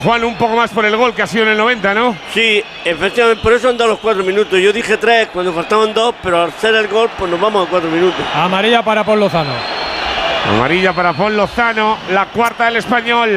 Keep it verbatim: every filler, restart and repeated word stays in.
Juan, un poco más por el gol que ha sido en el noventa, ¿no? Sí, efectivamente, por eso han dado los cuatro minutos. Yo dije tres cuando faltaban dos, pero al ser el gol, pues nos vamos a cuatro minutos. Amarilla para Paul Lozano. Amarilla para Paul Lozano, la cuarta del Español.